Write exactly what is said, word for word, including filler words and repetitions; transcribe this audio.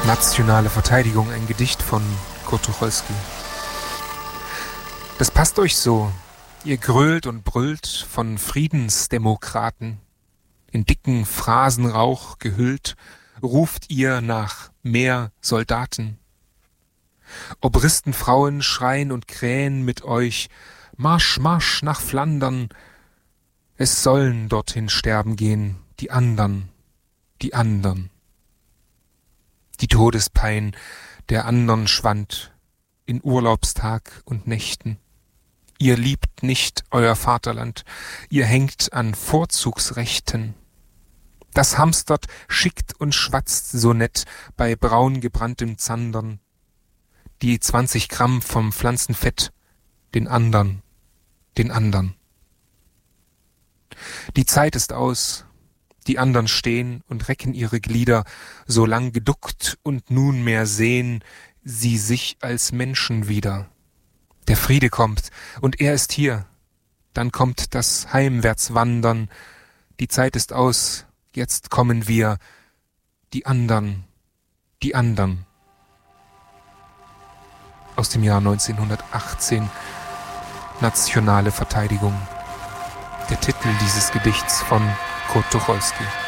Nationale Verteidigung, ein Gedicht von Kurt Tucholsky. Das passt euch so. Ihr grölt und brüllt von Friedensdemokraten. In dicken Phrasenrauch gehüllt, ruft ihr nach mehr Soldaten. Obristenfrauen schreien und krähen mit euch, Marsch, Marsch nach Flandern. Es sollen dorthin sterben gehen, die andern, die andern. Die Todespein der andern schwand in Urlaubstag und Nächten. Ihr liebt nicht euer Vaterland, ihr hängt an Vorzugsrechten. Das hamstert, schickt und schwatzt so nett bei braun gebranntem Zandern. Die zwanzig Gramm vom Pflanzenfett, den andern, den andern. Die Zeit ist aus, die andern stehen und recken ihre Glieder, so lang geduckt und nunmehr sehen sie sich als Menschen wieder. Der Friede kommt, und er ist hier. Dann kommt das Heimwärtswandern. Die Zeit ist aus, jetzt kommen wir. Die andern, die andern. Aus dem Jahr neunzehnhundertachtzehn. Nationale Verteidigung. Der Titel dieses Gedichts von Kurt Tucholsky.